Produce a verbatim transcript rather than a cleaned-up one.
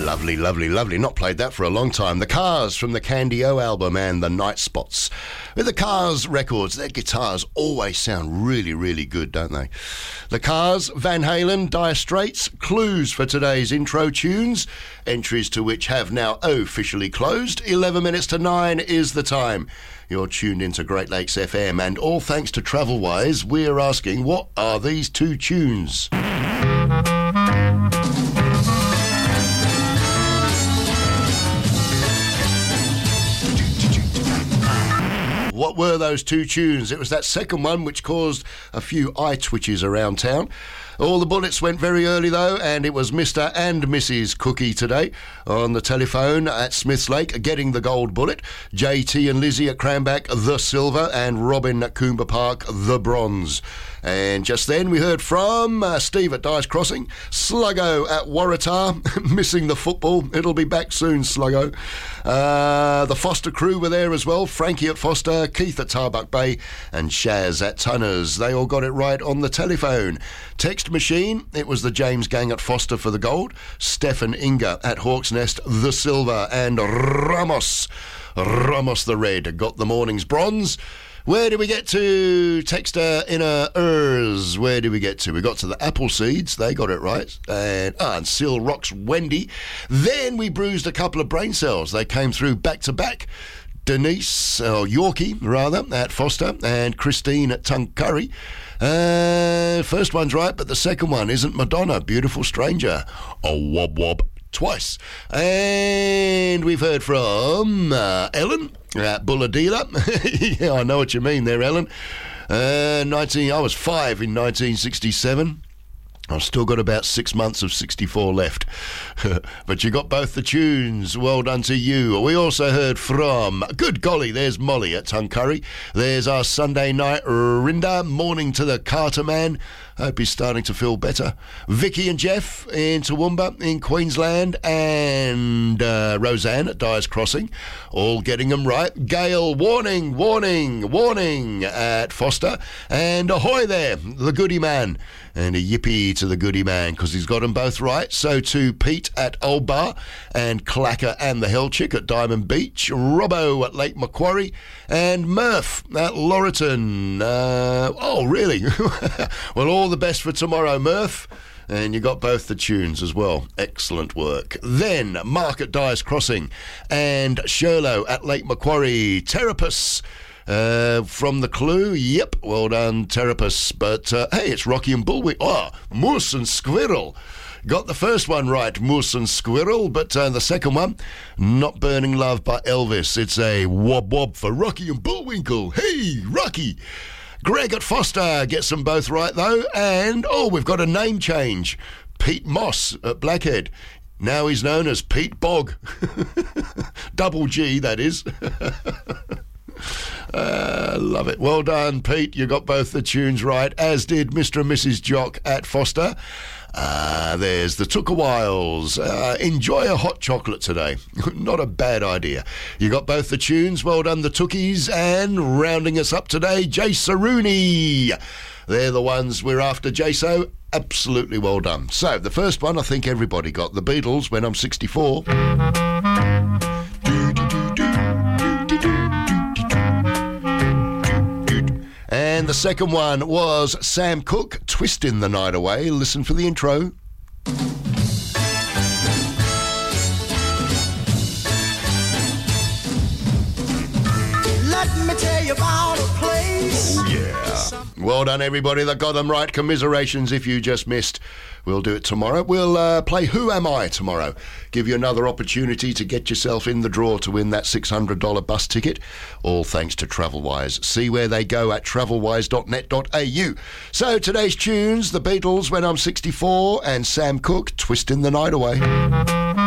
Lovely, lovely, lovely. Not played that for a long time. The Cars from the Candy-O album and the Night Spots. With the Cars records, their guitars always sound really, really good, don't they? The Cars, Van Halen, Dire Straits, clues for today's intro tunes, entries to which have now officially closed. eleven minutes to nine is the time. You're tuned into Great Lakes F M, and all thanks to Travelwise, we're asking, what are these two tunes? What were those two tunes? It was that second one which caused a few eye twitches around town. All the bullets went very early though, and it was Mister and Missus Cookie today on the telephone at Smiths Lake getting the gold bullet. J T and Lizzie at Cranback, the silver, and Robin at Coomber Park, the bronze. And just then we heard from uh, Steve at Dice Crossing, Sluggo at Waratah, missing the football. It'll be back soon, Sluggo. Uh, the Foster crew were there as well, Frankie at Foster, Keith at Tarbuck Bay, and Shaz at Tunners. They all got it right on the telephone. Text machine, it was the James gang at Foster for the gold, Stefan Inga at Hawk's Nest, the silver, and Ramos, Ramos the red, got the morning's bronze. Where did we get to? Texter Inner Ers. Where did we get to? We got to the Apple Seeds. They got it right. And, ah, and Seal Rocks Wendy. Then we bruised a couple of brain cells. They came through back to back. Denise, or Yorkie, rather, at Foster, and Christine at Tuncurry. Uh, first one's right, but the second one isn't Madonna. Beautiful Stranger. A wob wob. Twice. And we've heard from uh, Ellen at Bulladila. Yeah, I know what you mean there, Ellen. Uh, nineteen. I was five in nineteen sixty-seven. I've still got about six months of sixty-four left. But you got both the tunes. Well done to you. We also heard from, good golly, there's Molly at Tuncurry. There's our Sunday night Rinda. Morning to the Carter man. Hope he's starting to feel better. Vicky and Jeff in Toowoomba in Queensland, and uh, Roseanne at Dyer's Crossing, all getting them right. Gail, warning, warning, warning at Foster, and ahoy there, the goody man, and a yippee to the goody man because he's got them both right. So to Pete at Old Bar, and Clacker and the Hell Chick at Diamond Beach, Robbo at Lake Macquarie, and Murph at Laurelton. Uh, oh, really? Well, all the best for tomorrow, Murph. And you got both the tunes as well. Excellent work. Then Mark at Dyer's Crossing and Sherlow at Lake Macquarie. Terapus uh, from the Clue. Yep, well done, Terapus. But uh, hey, it's Rocky and Bullwick. Oh, Moose and Squirrel. Got the first one right, Moose and Squirrel, but uh, the second one, Not Burning Love by Elvis. It's a wob wob for Rocky and Bullwinkle. Hey, Rocky. Greg at Foster gets them both right, though. And, oh, we've got a name change. Pete Moss at Blackhead. Now he's known as Pete Bog. Double G, that is. uh, love it. Well done, Pete. You got both the tunes right, as did Mister and Missus Jock at Foster. Uh, there's the Tookawhiles. Uh, enjoy a hot chocolate today. Not a bad idea. You got both the tunes. Well done, the Tookies. And rounding us up today, Jace Rooney. They're the ones we're after, Jaso. Absolutely well done. So, the first one I think everybody got. The Beatles, When I'm sixty-four. And the second one was Sam Cooke, Twisting the Night Away. Listen for the intro. Let me tell you about a place. Oh, yeah. Well done, everybody that got them right. Commiserations if you just missed. We'll do it tomorrow. We'll uh, play Who Am I tomorrow. Give you another opportunity to get yourself in the draw to win that six hundred dollars bus ticket. All thanks to Travelwise. See where they go at travelwise dot net dot a u. So today's tunes, The Beatles, When I'm sixty-four, and Sam Cooke, Twisting the Night Away.